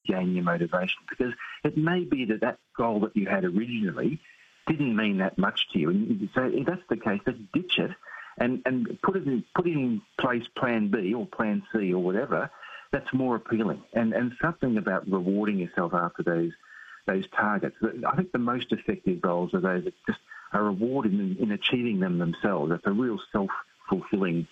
regain your motivation, because it may be that that goal that you had originally didn't mean that much to you. And so if that's the case, then ditch it and put in place plan B or plan C or whatever. That's more appealing. And something about rewarding yourself after those targets. I think the most effective goals are those that just are rewarded in achieving them themselves. That's a real self-fulfilling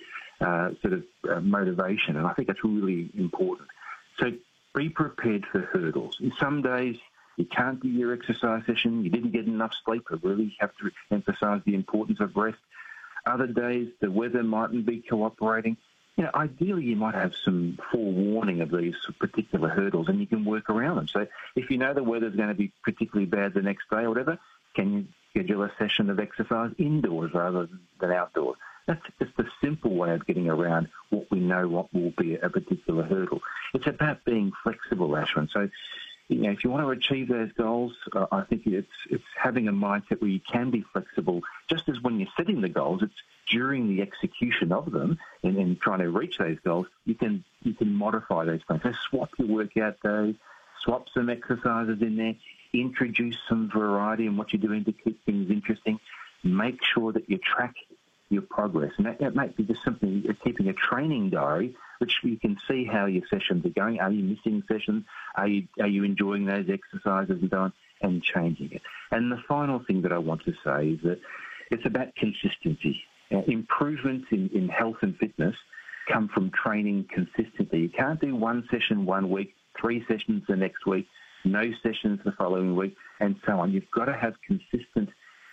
motivation, and I think that's really important. So be prepared for hurdles. Some days you can't do your exercise session, you didn't get enough sleep. I really have to emphasise the importance of rest. Other days the weather mightn't be cooperating. Ideally you might have some forewarning of these particular hurdles and you can work around them. So if you know the weather's going to be particularly bad the next day or whatever, can you schedule a session of exercise indoors rather than outdoors? That's just a simple way of getting around what we know what will be a particular hurdle. It's about being flexible, Ashwin. So, if you want to achieve those goals, I think it's having a mindset where you can be flexible. Just as when you're setting the goals, it's during the execution of them and trying to reach those goals, you can modify those plans. So swap your workout days, swap some exercises in there, introduce some variety in what you're doing to keep things interesting. Make sure that you track your progress. And that might be just simply keeping a training diary, which you can see how your sessions are going. Are you missing sessions? Are you enjoying those exercises and so on, and changing it? And the final thing that I want to say is that it's about consistency. Improvements in health and fitness come from training consistently. You can't do one session one week, 3 sessions the next week, no sessions the following week, and so on. You've got to have consistent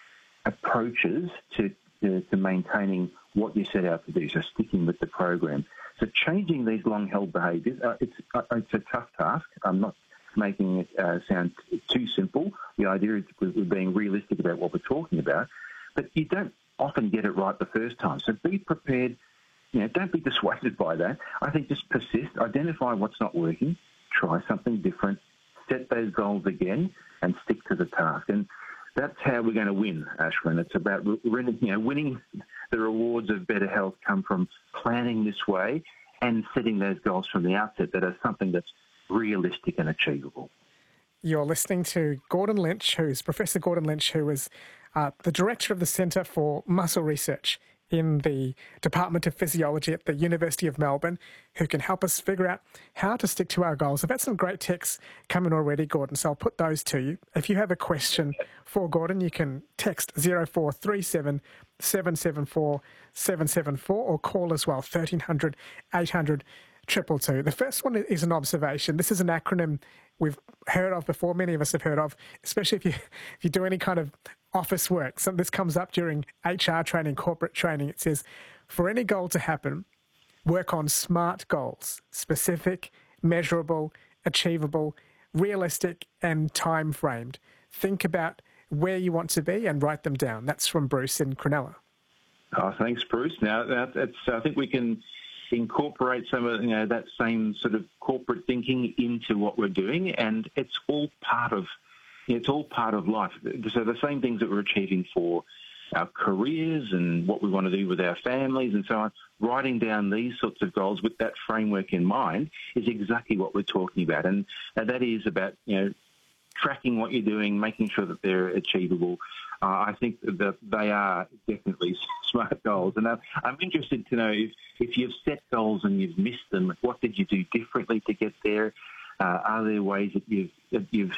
approaches to maintaining what you set out to do, so sticking with the program. So changing these long-held behaviours, it's a tough task. I'm not making it sound too simple. The idea is we're being realistic about what we're talking about, but you don't often get it right the first time. So be prepared. Don't be dissuaded by that. I think just persist, identify what's not working, try something different, set those goals again, and stick to the task. And that's how we're going to win, Ashwin. It's about winning. The rewards of better health come from planning this way and setting those goals from the outset that are something that's realistic and achievable. You're listening to Gordon Lynch, Professor Gordon Lynch, who is the director of the Centre for Muscle Research in the Department of Physiology at the University of Melbourne, who can help us figure out how to stick to our goals. I've had some great texts coming already, Gordon, so I'll put those to you. If you have a question for Gordon, you can text 0437 774 774 or call as well, 1300 800 222. The first one is an observation. This is an acronym we've heard of before, many of us have heard of, especially if you do any kind of office work. So this comes up during HR training, corporate training. It says, for any goal to happen, work on SMART goals: specific, measurable, achievable, realistic, and time-framed. Think about where you want to be and write them down. That's from Bruce in Cronulla. Oh, thanks, Bruce. Now, I think we can incorporate some of that same sort of corporate thinking into what we're doing, and it's all part of life. So the same things that we're achieving for our careers and what we want to do with our families and so on, writing down these sorts of goals with that framework in mind is exactly what we're talking about, and that is about tracking what you're doing, making sure that they're achievable. I think that they are definitely SMART goals. And I'm interested to know if you've set goals and you've missed them, what did you do differently to get there? Are there ways that you've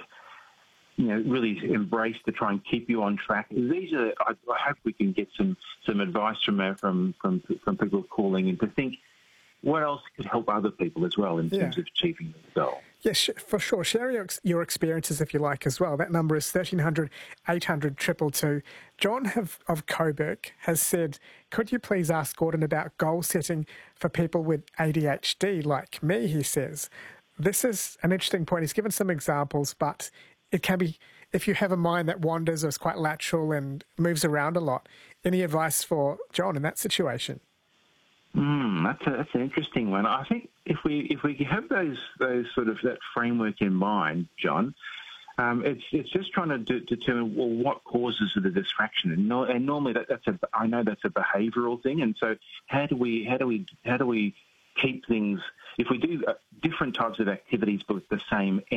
really embraced to try and keep you on track? These are. I hope we can get some advice from people calling in to think what else could help other people as well in terms of achieving the goal. Yes, for sure. Share your experiences if you like as well. That number is 1300 800 222. John of Coburg has said, could you please ask Gordon about goal setting for people with ADHD like me, he says. This is an interesting point. He's given some examples, but it can be, if you have a mind that wanders or is quite lateral and moves around a lot, any advice for John in that situation? That's an interesting one. I think if we have those sort of that framework in mind, John, it's just trying to determine what causes the distraction, and normally I know that's a behavioural thing, and so how do we keep things if we do different types of activities but with the same